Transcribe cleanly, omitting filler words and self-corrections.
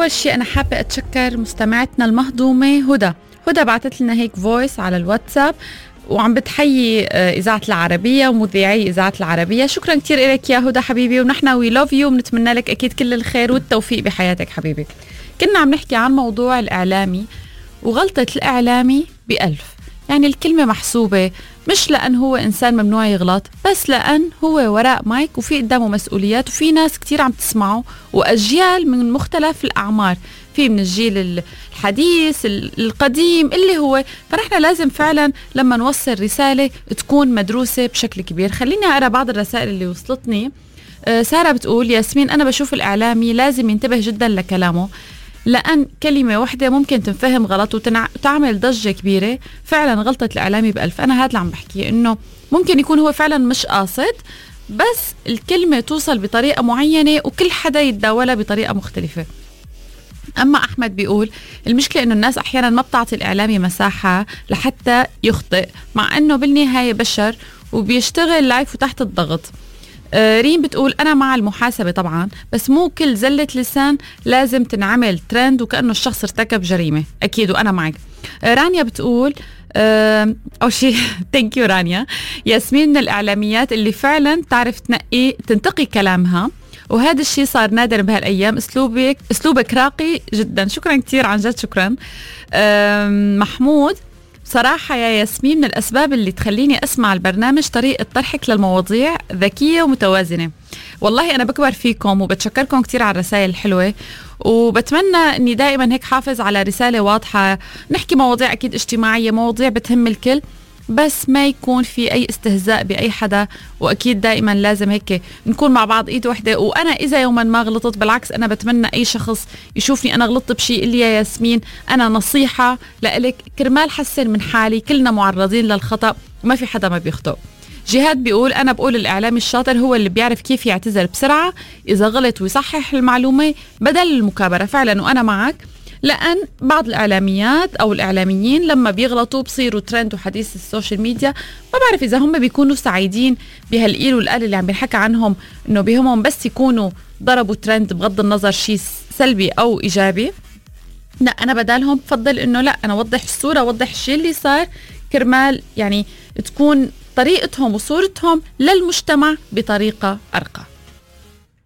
أول شيء أنا حابة أتشكر مستمعتنا المهضومة هدى بعتت لنا هيك فويس على الواتساب وعم بتحيي إذاعة العربية ومذيعي إذاعة العربية. شكرا كتير إليك يا هدى حبيبي، ونحن وي لوف يو ونتمنى لك أكيد كل الخير والتوفيق بحياتك حبيبي. كنا عم نحكي عن موضوع الإعلامي وغلطة الإعلامي ب1000. يعني الكلمة محسوبة، مش لأن هو إنسان ممنوع يغلط، بس لأن هو وراء مايك وفي قدامه مسؤوليات وفي ناس كتير عم تسمعه وأجيال من مختلف الأعمار، في من الجيل الحديث القديم اللي هو. فنحن لازم فعلا لما نوصل رسالة تكون مدروسة بشكل كبير. خليني أقرأ بعض الرسائل اللي وصلتني. سارة بتقول: ياسمين، أنا بشوف الإعلامي لازم ينتبه جدا لكلامه، لأن كلمة واحدة ممكن تنفهم غلط وتعمل ضجة كبيرة. فعلا غلطة الإعلامي ب1000. أنا هذا اللي عم بحكي، إنه ممكن يكون هو فعلا مش قاصد، بس الكلمة توصل بطريقة معينة وكل حدا يتداولها بطريقة مختلفة. أما أحمد بيقول: المشكلة إنه الناس أحيانا ما بتعطي الإعلامي مساحة لحتى يخطئ، مع إنه بالنهاية بشر وبيشتغل لايف وتحت الضغط. ريم بتقول: أنا مع المحاسبة طبعا، بس مو كل زلة لسان لازم تنعمل ترند وكأنه الشخص ارتكب جريمة. أكيد وأنا معك. رانيا بتقول أو شيء ثانك يو رانيا: ياسمين من الإعلاميات اللي فعلا تعرف تنتقي كلامها، وهذا الشيء صار نادر بهالأيام. أسلوبك راقي جدا. شكرا كتير، عن جد شكرا. محمود: صراحة يا ياسمين من الأسباب اللي تخليني أسمع البرنامج طريقة طرحك للمواضيع ذكية ومتوازنة. والله أنا بكبر فيكم وبتشكركم كتير على الرسائل الحلوة، وبتمنى أني دائما هيك حافظ على رسالة واضحة. نحكي مواضيع أكيد اجتماعية، مواضيع بتهم الكل، بس ما يكون في أي استهزاء بأي حدا. وأكيد دائما لازم هيك نكون مع بعض إيد واحدة. وأنا إذا يوما ما غلطت، بالعكس أنا بتمنى أي شخص يشوفني أنا غلطت بشيء اللي يا ياسمين أنا نصيحة لإلك كرمال حسن من حالي. كلنا معرضين للخطأ وما في حدا ما بيخطئ. جهاد بيقول: أنا بقول الإعلامي الشاطر هو اللي بيعرف كيف يعتذر بسرعة إذا غلط ويصحح المعلومة بدل المكابرة. فعلا وأنا معك، لأن بعض الإعلاميات أو الإعلاميين لما بيغلطوا بصيروا ترند وحديث السوشيال ميديا. ما بعرف إذا هم بيكونوا سعيدين بهالقيل والقال اللي عم بنحكى عنهم، إنه بيهمهم بس يكونوا ضربوا ترند بغض النظر شيء سلبي أو إيجابي. لا، أنا بدالهم بفضل إنه لا، أنا وضح الصورة، وضح الشيء اللي صار كرمال يعني تكون طريقتهم وصورتهم للمجتمع بطريقة أرقى.